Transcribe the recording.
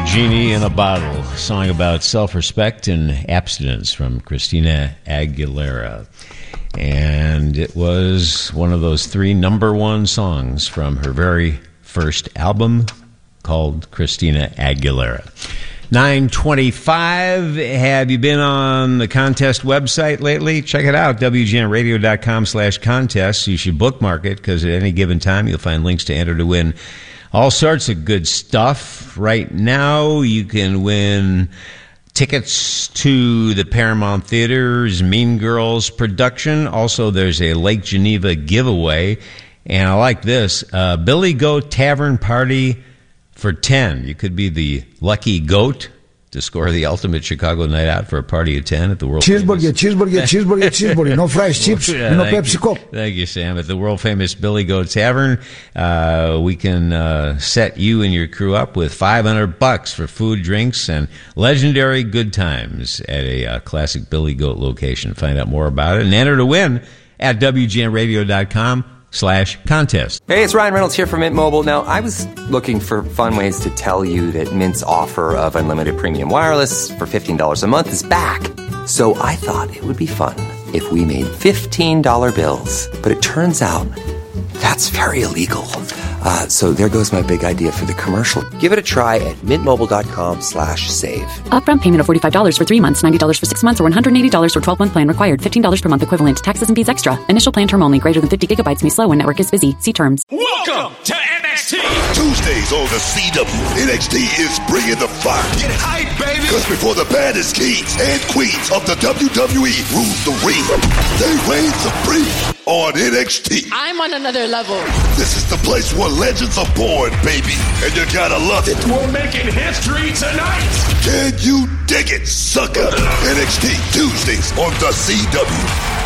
Genie in a Bottle, a song about self-respect and abstinence from Christina Aguilera. And it was one of those 3 number 1 songs from her very first album called Christina Aguilera. 9:25. Have you been on the contest website lately? Check it out, WGNradio.com/contest. You should bookmark it because at any given time you'll find links to enter to win all sorts of good stuff. Right now, you can win tickets to the Paramount Theater's Mean Girls production. Also, there's a Lake Geneva giveaway. And I like this, Billy Goat Tavern Party for 10. You could be the lucky goat to score the ultimate Chicago night out for a party of 10 at the world cheeseburger. No fries, chips, no Pepsi Coke. Thank you, Sam. At the world famous Billy Goat Tavern, we can set you and your crew up with $500 for food, drinks, and legendary good times at a classic Billy Goat location. Find out more about it and enter to win at WGNradio.com/contest. Hey, it's Ryan Reynolds here from Mint Mobile. Now, I was looking for fun ways to tell you that Mint's offer of unlimited premium wireless for $15 a month is back. So I thought it would be fun if we made $15 bills. But it turns out that's very illegal. So there goes my big idea for the commercial. Give it a try at mintmobile.com/save. Upfront payment of $45 for 3 months, $90 for 6 months, or $180 for 12-month plan required. $15 per month equivalent. Taxes and fees extra. Initial plan term only. Greater than 50 gigabytes may slow when network is busy. See terms. Welcome to NXT. Tuesdays on the CW. NXT is bringing the fire. Get hype, baby. Because before the baddest kings and queens of the WWE rule the ring, they reign supreme on NXT. I'm on another level. This is the place where legends are born, baby. And you gotta love it. We're making history tonight. Can you dig it, sucker? NXT Tuesdays on the CW.